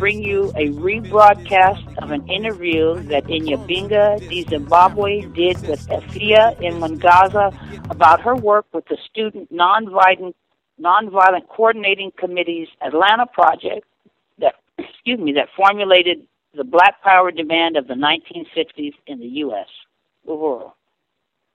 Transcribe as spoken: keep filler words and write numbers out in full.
bring you a rebroadcast of an interview that Inyabinga D. Zimbabwe did with Efia Mwangaza about her work with the Student Nonviolent, Nonviolent Coordinating Committee's Atlanta project that, excuse me, that formulated the Black Power demand of the nineteen sixties in the U S Uhuru.